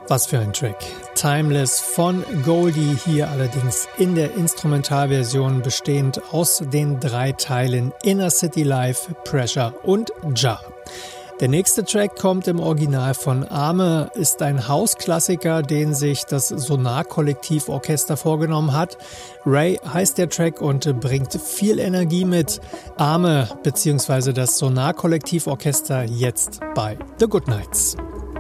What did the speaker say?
Was für ein Track. Timeless von Goldie, hier allerdings in der Instrumentalversion bestehend aus den 3 Teilen Inner City Life, Pressure und Jar. Der nächste Track kommt im Original von Arme, ist ein House-Klassiker, den sich das Sonar-Kollektiv-Orchester vorgenommen hat. Ray heißt der Track und bringt viel Energie mit. Arme bzw. das Sonar-Kollektiv-Orchester jetzt bei The Goodnights.